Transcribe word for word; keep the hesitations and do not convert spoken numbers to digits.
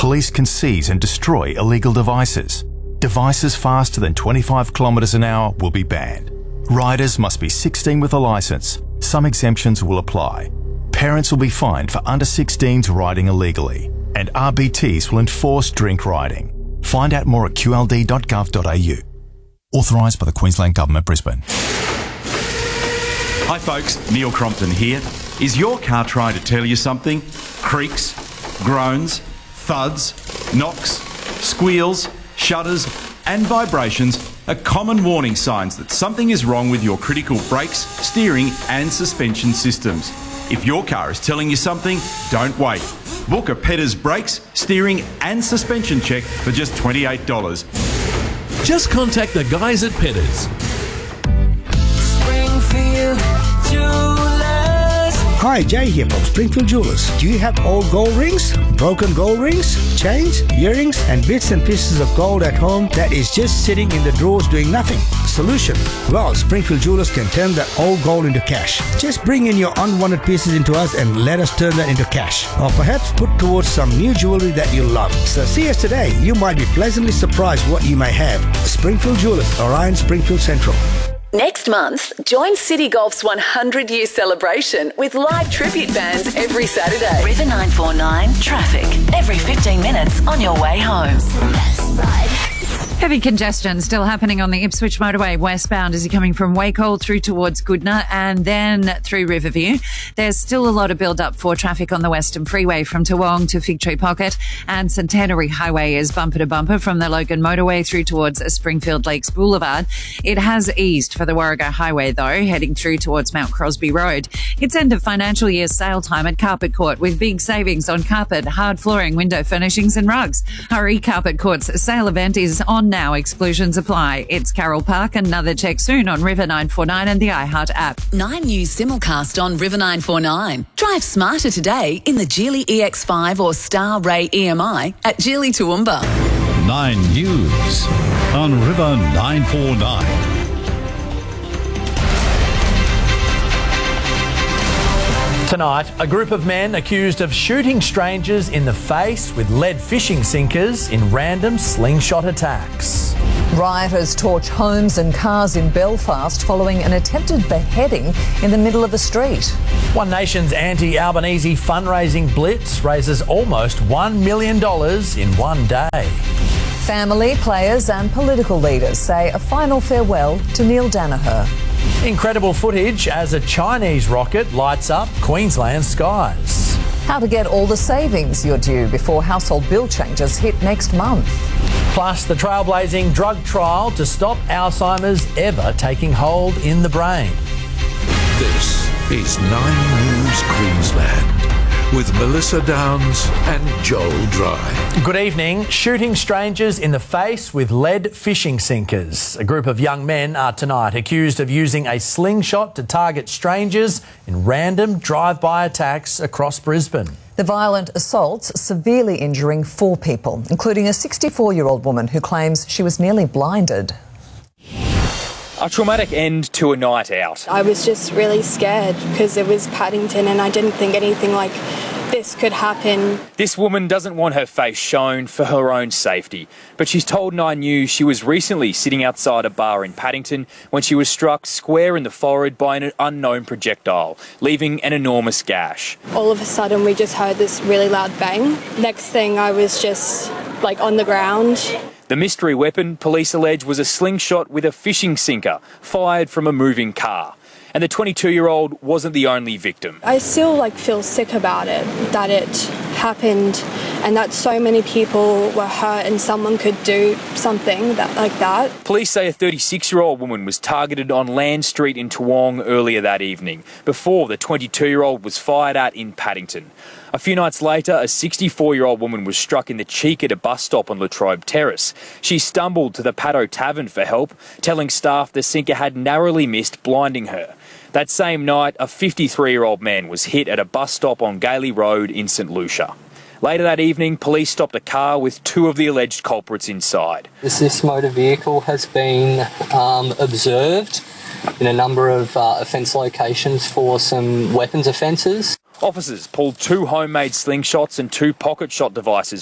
Police can seize and destroy illegal devices. Devices faster than twenty-five kilometres an hour will be banned. Riders must be sixteen with a licence. Some exemptions will apply. Parents will be fined for under sixteens riding illegally, and R B Ts will enforce drink riding. Find out more at q l d dot gov dot a u. Authorised by the Queensland Government, Brisbane. Hi folks, Neil Crompton here. Is your car trying to tell you something? Creaks, groans, thuds, knocks, squeals, shudders and vibrations are common warning signs that something is wrong with your critical brakes, steering and suspension systems. If your car is telling you something, don't wait. Book a Petters brakes, steering and suspension check for just twenty-eight dollars. Just contact the guys at Petters. Springfield Jewelers. Hi, Jay here from Springfield Jewelers. Do you have old gold rings, broken gold rings, chains, earrings, and bits and pieces of gold at home that is just sitting in the drawers doing nothing? Solution? Well, Springfield Jewelers can turn that old gold into cash. Just bring in your unwanted pieces into us and let us turn that into cash. Or perhaps put towards some new jewelry that you love. So see us today. You might be pleasantly surprised what you may have. Springfield Jewelers, Orion Springfield Central. Next month, join City Golf's one hundred year celebration with live tribute bands every Saturday. River nine four nine traffic every fifteen minutes on your way home. Heavy congestion still happening on the Ipswich motorway westbound as you're coming from Wacol through towards Goodna and then through Riverview. There's still a lot of build-up for traffic on the Western Freeway from Toowong to Fig Tree Pocket, and Centenary Highway is bumper to bumper from the Logan motorway through towards Springfield Lakes Boulevard. It has eased for the Warrego Highway though, heading through towards Mount Crosby Road. It's end of financial year sale time at Carpet Court with big savings on carpet, hard flooring, window furnishings and rugs. Hurry, Carpet Court's sale event is on now. Exclusions apply. It's Carroll Park. Another check soon on River nine four nine and the iHeart app. Nine News simulcast on River nine four nine. Drive smarter today in the Geely E X five or Star Ray E M I at Geely Toowoomba. Nine News on River nine four nine. Tonight, a group of men accused of shooting strangers in the face with lead fishing sinkers in random slingshot attacks. Rioters torch homes and cars in Belfast following an attempted beheading in the middle of a street. One Nation's anti-Albanese fundraising blitz raises almost one million dollars in one day. Family, players and political leaders say a final farewell to Neil Danaher. Incredible footage as a Chinese rocket lights up Queensland skies. How to get all the savings you're due before household bill changes hit next month. Plus, the trailblazing drug trial to stop Alzheimer's ever taking hold in the brain. This is Nine News Queensland with Melissa Downs and Joel Dry. Good evening. Shooting strangers in the face with lead fishing sinkers. A group of young men are tonight accused of using a slingshot to target strangers in random drive-by attacks across Brisbane. The violent assaults severely injuring four people, including a sixty-four-year-old woman who claims she was nearly blinded. A traumatic end to a night out. I was just really scared because it was Paddington and I didn't think anything like this could happen. This woman doesn't want her face shown for her own safety, but she's told Nine News she was recently sitting outside a bar in Paddington when she was struck square in the forehead by an unknown projectile, leaving an enormous gash. All of a sudden we just heard this really loud bang. Next thing I was just like on the ground. The mystery weapon, police allege, was a slingshot with a fishing sinker fired from a moving car. And the twenty-two-year-old wasn't the only victim. I still like feel sick about it, that it happened and that so many people were hurt and someone could do something that, like that. Police say a thirty-six-year-old woman was targeted on Land Street in Toowong earlier that evening, before the twenty-two-year-old was fired at in Paddington. A few nights later, a sixty-four-year-old woman was struck in the cheek at a bus stop on Latrobe Terrace. She stumbled to the Paddo Tavern for help, telling staff the sinker had narrowly missed blinding her. That same night, a fifty-three-year-old man was hit at a bus stop on Gailey Road in St Lucia. Later that evening, police stopped a car with two of the alleged culprits inside. This motor vehicle has been um, observed in a number of uh, offence locations for some weapons offences. Officers pulled two homemade slingshots and two pocket shot devices